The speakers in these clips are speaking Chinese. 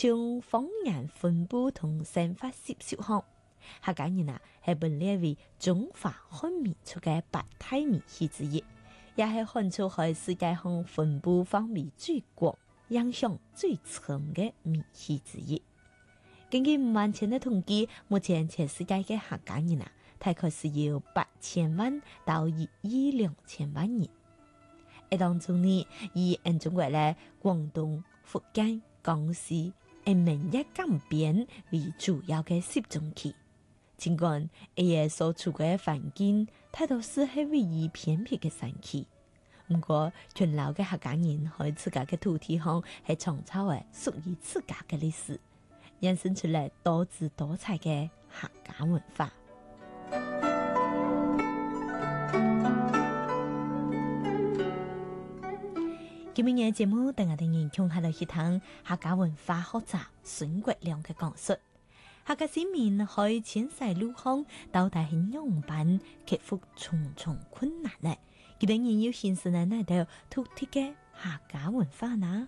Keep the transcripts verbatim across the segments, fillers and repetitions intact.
将方言分布同生活习俗好。客家人啊，係被列為中華漢民族嘅八大民系之一，也係漢族喺世界上分布範圍最廣、影響最深嘅民系之一。根據唔完全嘅統計，目前全世界嘅客家人啊，大概是有八千萬到一億兩千萬人。喺當中呢，以俺中國咧廣東、福建、江西、誒閩粵江邊為主要嘅集中區。儘管佢所處嘅環境大多數係位於偏僻嘅山區，不過全老嘅客家人喺自家嘅土地上係創造嘅屬於自家嘅歷史，衍生出嚟多姿多彩嘅客家文化。今日嘅節目等我哋研究下來去聽客家文化學者孫國良嘅講述。客家市民喺遷徙路上到底係樣板克服重重困難呢？佢哋仍要顯示喺呢度獨特嘅客家文化呢？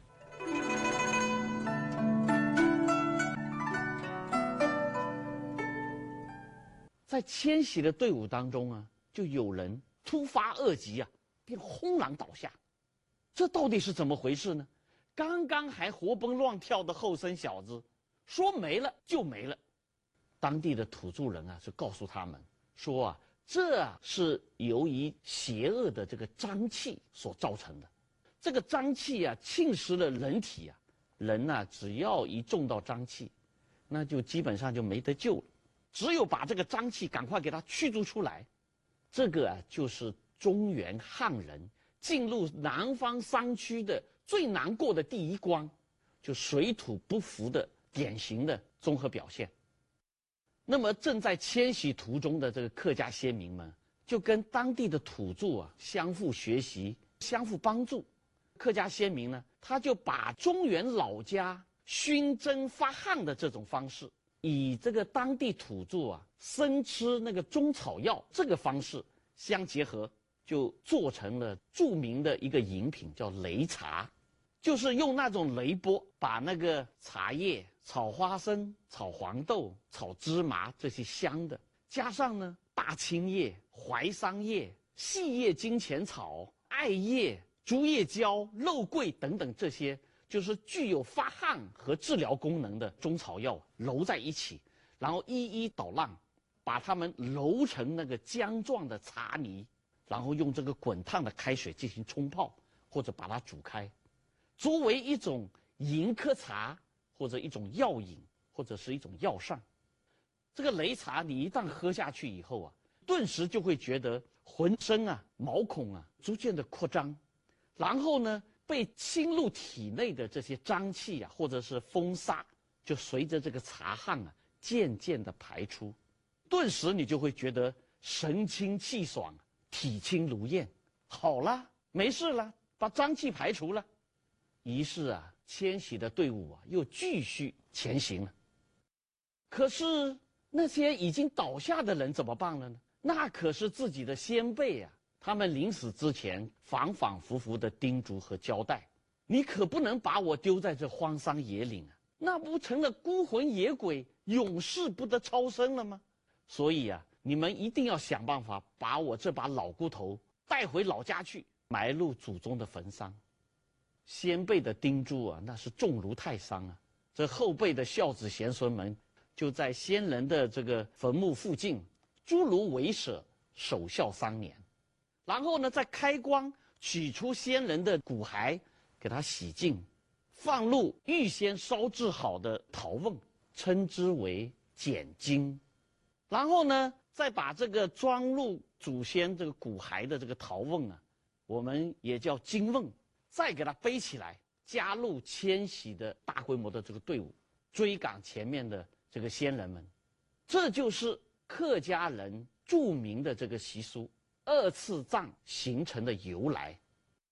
在遷徙的隊伍當中啊，就有人突發惡疾啊，便轟然倒下。這到底是怎麼回事呢？剛剛還活蹦亂跳的後生小子，說沒了就沒了。當地的土著人啊，是告訴他們說啊，這是由於邪惡的這個瘴氣所造成的。這個瘴氣啊，侵蝕了人體啊，人啊，只要一中到瘴氣，那就基本上就沒得救了。只有把這個瘴氣趕快給它驅逐出來，這個啊，就是中原漢人進入南方山區的最難過的第一關，就水土不服的典型的綜合表現。那麼正在遷徙途中的這個客家先民們，就跟當地的土著啊相互學習、相互幫助。客家先民呢，他就把中原老家熏蒸發汗的這種方式，以這個當地土著啊生吃那個中草藥這個方式相結合，就做成了著名的一個飲品，叫擂茶。就是用那種擂缽把那個茶葉炒花生、炒黃豆、炒芝麻這些香的，加上呢大青葉、淮桑葉、細葉金錢草、艾葉、竹葉膠、肉桂等等這些，就是具有發汗和治療功能的中草藥揉在一起，然後一一搗爛，把它們揉成那個漿狀的茶泥，然後用這個滾燙的開水進行沖泡，或者把它煮開，作為一種迎客茶，或者一種藥飲，或者是一種藥膳。這個擂茶你一旦喝下去以後啊，頓時就會覺得渾身啊毛孔啊逐漸的擴張，然後呢被侵入體內的這些瘴氣啊或者是風沙，就隨着這個茶汗啊漸漸的排出，頓時你就會覺得神清氣爽，體輕如燕，好了，沒事了，把瘴氣排除了。於是啊，遷徙的隊伍啊又繼續前行了。可是那些已經倒下的人怎麼辦了呢？那可是自己的先輩啊，他們臨死之前反反复复的叮囑和交代，你可不能把我丟在這荒山野嶺啊，那不成了孤魂野鬼，永世不得超生了嗎？所以啊，你們一定要想辦法把我這把老骨頭帶回老家去，埋入祖宗的墳上。先輩的叮囑啊，那是重如泰山啊。這後輩的孝子賢孫們就在先人的這個墳墓附近諸如圍舍，守孝三年。然後呢，再開光取出先人的骨骸，給它洗淨，放入預先燒製好的陶甕，稱之為撿金。然後呢，再把這個裝入祖先這個骨骸的這個陶甕啊，我們也叫金甕，再給它背起來，加入遷徙的大規模的這個隊伍，追趕前面的這個先人們。這就是客家人著名的這個習俗，二次葬形成的由來。